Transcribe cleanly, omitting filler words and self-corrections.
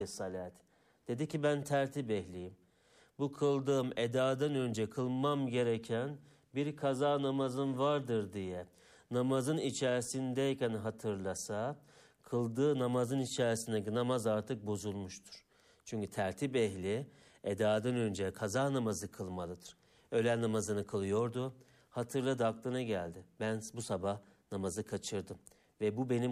salat. Dedi ki ben tertip ehliyim. Bu kıldığım edadan önce kılmam gereken bir kaza namazım vardır diye namazın içerisindeyken hatırlasa, kıldığı namazın içerisindeki namaz artık bozulmuştur. Çünkü tertip ehli edadan önce kaza namazı kılmalıdır. Öğlen namazını kılıyordu. Hatırladı, aklına geldi. Ben bu sabah namazı kaçırdım ve bu benim